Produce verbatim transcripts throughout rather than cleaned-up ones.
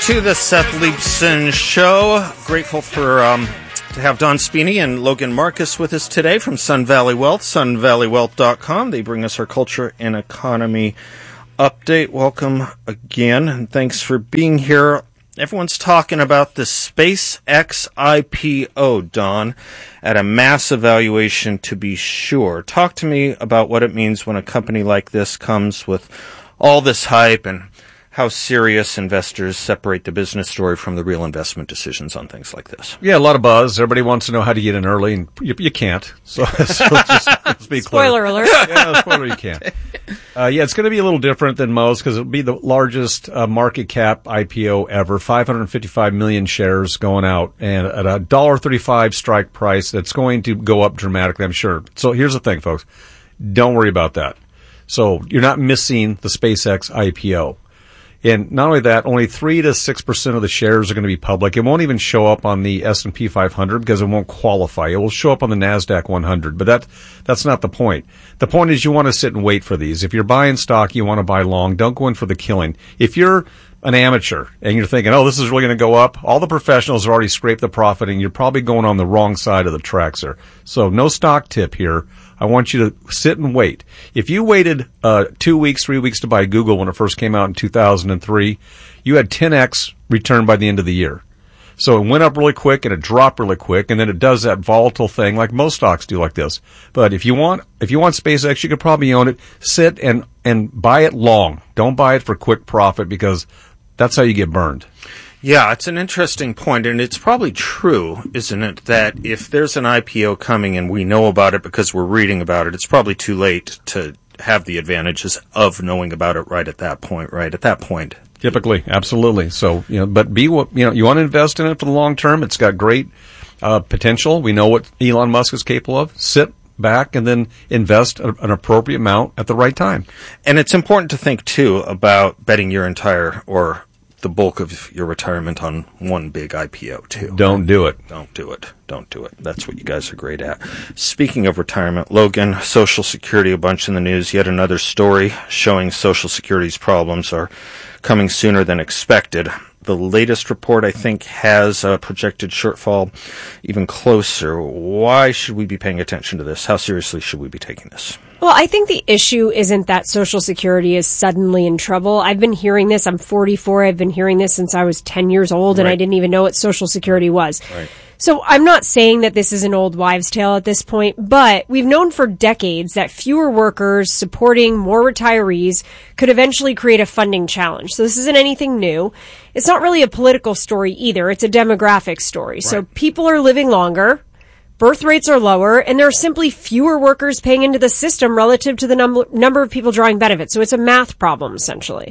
to the Seth Leibsohn Show. Grateful for um, to have Don Spini and Logan Marcus with us today from Sun Valley Wealth, sun valley wealth dot com. They bring us our culture and economy update. Welcome again, and thanks for being here. Everyone's talking about the SpaceX I P O, Don, at a massive valuation to be sure. Talk to me about what it means when a company like this comes with all this hype and how serious investors separate the business story from the real investment decisions on things like this. Yeah, a lot of buzz. Everybody wants to know how to get in early, and you, you can't. So, so just, let's be Spoiler clear. alert. Yeah, spoiler, you can't. Uh, yeah, it's going to be a little different than most because it'll be the largest uh, market cap I P O ever, five hundred fifty-five million shares going out, and at a one dollar thirty-five strike price, that's going to go up dramatically, I'm sure. So here's the thing, folks. Don't worry about that. So you're not missing the SpaceX I P O. And not only that, only three to six percent of the shares are going to be public. It won't even show up on the S and P five hundred because it won't qualify. It will show up on the NASDAQ one hundred, but that, that's not the point. The point is you want to sit and wait for these. If you're buying stock, you want to buy long. Don't go in for the killing. If you're an amateur and you're thinking, oh, this is really going to go up, all the professionals have already scraped the profit, and you're probably going on the wrong side of the tracks there. So no stock tip here. I want you to sit and wait. If you waited uh two weeks, three weeks to buy Google when it first came out in two thousand three, you had ten x return by the end of the year. So it went up really quick and it dropped really quick, and then it does that volatile thing like most stocks do like this. But if you want if you want SpaceX, you could probably own it. Sit and and buy it long. Don't buy it for quick profit because that's how you get burned. Yeah, it's an interesting point, and it's probably true, isn't it, that if there's an I P O coming and we know about it because we're reading about it, it's probably too late to have the advantages of knowing about it right at that point, right? At that point. Typically, absolutely. So, you know, but be what, you know, you want to invest in it for the long term. It's got great uh, potential. We know what Elon Musk is capable of. Sit back and then invest an appropriate amount at the right time. And it's important to think, too, about betting your entire or the bulk of your retirement on one big I P O, too. Don't do it. Don't do it. Don't do it. That's what you guys are great at. Speaking of retirement, Logan, Social Security, a bunch in the news. Yet another story showing Social Security's problems are coming sooner than expected. The latest report, I think, has a projected shortfall even closer. Why should we be paying attention to this? How seriously should we be taking this? Well, I think the issue isn't that Social Security is suddenly in trouble. I've been hearing this. I'm forty-four. I've been hearing this since I was ten years old, and Right. I didn't even know what Social Security was. Right. So I'm not saying that this is an old wives' tale at this point, but we've known for decades that fewer workers supporting more retirees could eventually create a funding challenge. So this isn't anything new. It's not really a political story either. It's a demographic story. So people are living longer. Birth rates are lower, and there are simply fewer workers paying into the system relative to the num- number of people drawing benefits. So it's a math problem, essentially.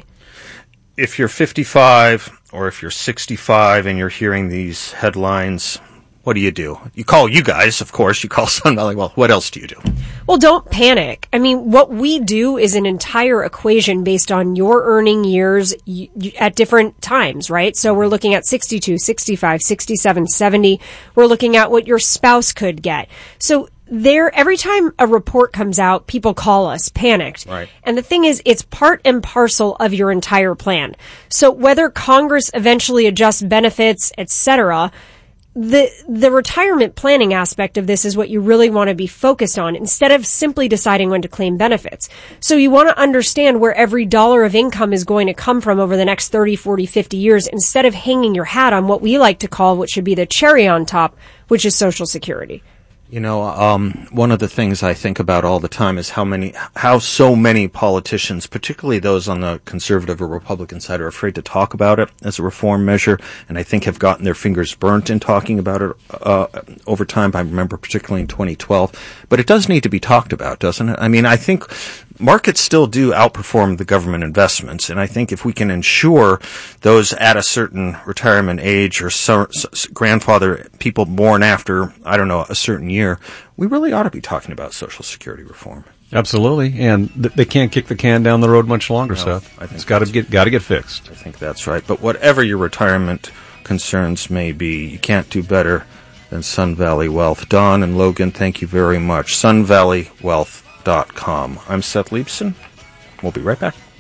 If you're fifty-five or if you're sixty-five and you're hearing these headlines, what do you do? You call you guys, of course. You call Sun Valley Wealth. What else do you do? Well, don't panic. I mean, what we do is an entire equation based on your earning years y- y- at different times, right? So we're looking at sixty-two, sixty-five, sixty-seven, seventy. We're looking at what your spouse could get. So there, every time a report comes out, people call us panicked. Right. And the thing is, it's part and parcel of your entire plan. So whether Congress eventually adjusts benefits, et cetera, The the retirement planning aspect of this is what you really want to be focused on instead of simply deciding when to claim benefits. So you want to understand where every dollar of income is going to come from over the next thirty, forty, fifty years instead of hanging your hat on what we like to call what should be the cherry on top, which is Social Security. You know, um, one of the things I think about all the time is how many, how so many politicians, particularly those on the conservative or Republican side, are afraid to talk about it as a reform measure, and I think have gotten their fingers burnt in talking about it uh, over time. I remember particularly in twenty twelve. But it does need to be talked about, doesn't it? I mean, I think markets still do outperform the government investments, and I think if we can ensure those at a certain retirement age or so, so, grandfather people born after, I don't know, a certain year, we really ought to be talking about Social Security reform. Absolutely, and th- they can't kick the can down the road much longer, No, Seth. I think it's got to get got to get fixed. I think that's right. But whatever your retirement concerns may be, you can't do better than Sun Valley Wealth. Don and Logan, thank you very much. sun valley wealth dot com. I'm Seth Leibsohn. We'll be right back.